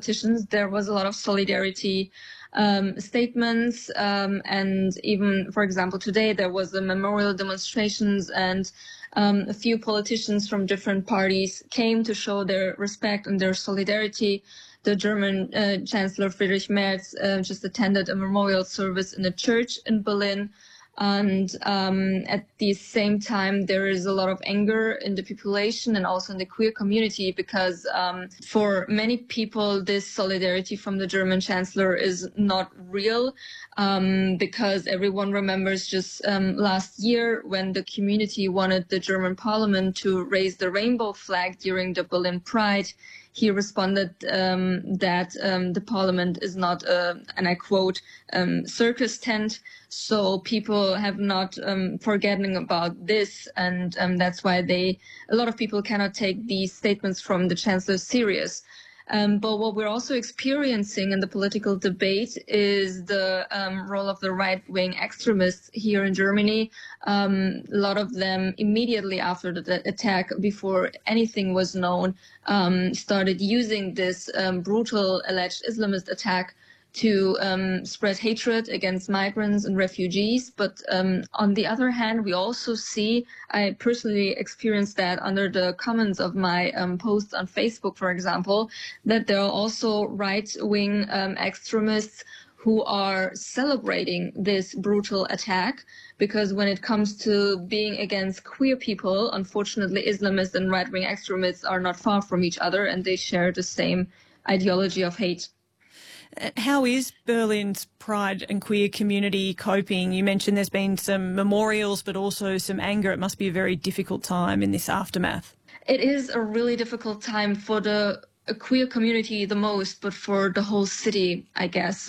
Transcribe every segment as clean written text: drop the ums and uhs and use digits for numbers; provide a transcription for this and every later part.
politicians. There was a lot of solidarity statements, and even, for example, today there was a memorial demonstrations, and a few politicians from different parties came to show their respect and their solidarity. The German Chancellor Friedrich Merz just attended a memorial service in a church in Berlin. And at the same time, there is a lot of anger in the population and also in the queer community, because for many people, this solidarity from the German Chancellor is not real, because everyone remembers just last year when the community wanted the German parliament to raise the rainbow flag during the Berlin Pride. He responded that the parliament is not, and I quote, circus tent. So people have not forgotten about this, and that's why a lot of people cannot take these statements from the chancellor serious. But what we're also experiencing in the political debate is the role of the right-wing extremists here in Germany. A lot of them immediately after the attack, before anything was known, started using this brutal alleged Islamist attack to spread hatred against migrants and refugees. But on the other hand, we also see, I personally experienced that under the comments of my posts on Facebook, for example, that there are also right-wing extremists who are celebrating this brutal attack, because when it comes to being against queer people, unfortunately, Islamists and right-wing extremists are not far from each other, and they share the same ideology of hate. How is Berlin's Pride and queer community coping? You mentioned there's been some memorials, but also some anger. It must be a very difficult time in this aftermath. It is a really difficult time for the queer community the most, but for the whole city, I guess.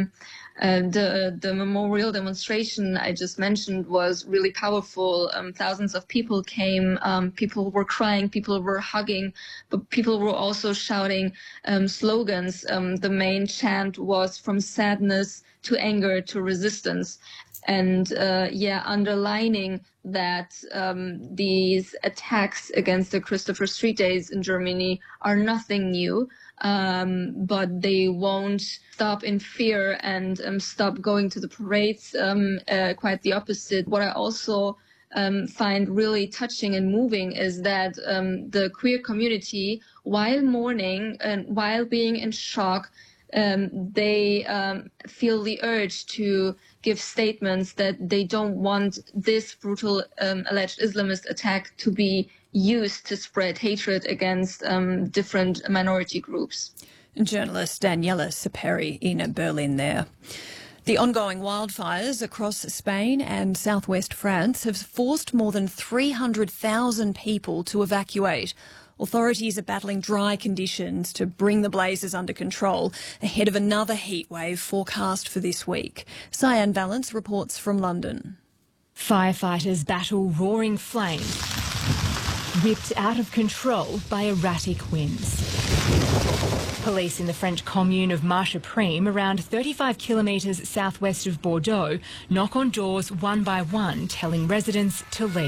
The memorial demonstration I just mentioned was really powerful. Thousands of people came. People were crying. People were hugging, but people were also shouting slogans. The main chant was from sadness to anger to resistance. And underlining that these attacks against the Christopher Street Days in Germany are nothing new. But they won't stop in fear and stop going to the parades. Quite the opposite. What I also find really touching and moving is that the queer community, while mourning and while being in shock, they feel the urge to give statements that they don't want this brutal alleged Islamist attack to be used to spread hatred against different minority groups. Journalist Daniela Saperi in Berlin there. The ongoing wildfires across Spain and southwest France have forced more than 300,000 people to evacuate. Authorities are battling dry conditions to bring the blazes under control ahead of another heat wave forecast for this week. Cyan Valence reports from London. Firefighters battle roaring flames, whipped out of control by erratic winds. Police in the French commune of Marcheprime, around 35 kilometres southwest of Bordeaux, knock on doors one by one, telling residents to leave.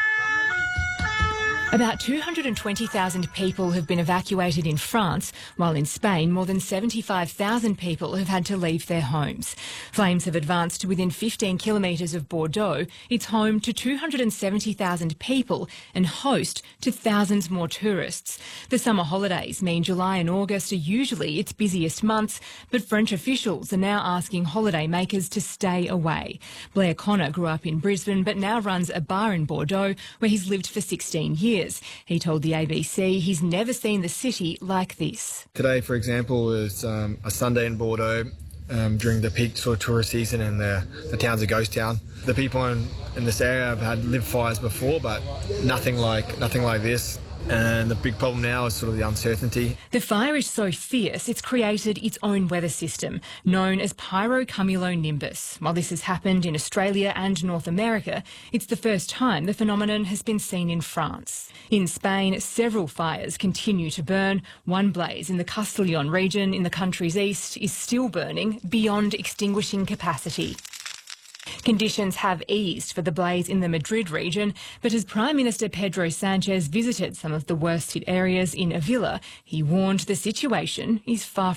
About 220,000 people have been evacuated in France, while in Spain more than 75,000 people have had to leave their homes. Flames have advanced to within 15 kilometres of Bordeaux. It's home to 270,000 people and host to thousands more tourists. The summer holidays mean July and August are usually its busiest months, but French officials are now asking holiday makers to stay away. Blair Connor grew up in Brisbane but now runs a bar in Bordeaux where he's lived for 16 years. He told the ABC he's never seen the city like this. Today, for example, was a Sunday in Bordeaux during the peak sort of tourist season, and the town's a ghost town. The people in this area have had lived fires before, but nothing like this. And the big problem now is sort of the uncertainty. The fire is so fierce it's created its own weather system, known as pyrocumulonimbus. While this has happened in Australia and North America, it's the first time the phenomenon has been seen in France. In Spain, several fires continue to burn. One blaze in the Castellón region in the country's east is still burning beyond extinguishing capacity. Conditions have eased for the blaze in the Madrid region, but as Prime Minister Pedro Sanchez visited some of the worst hit areas in Avila, he warned the situation is far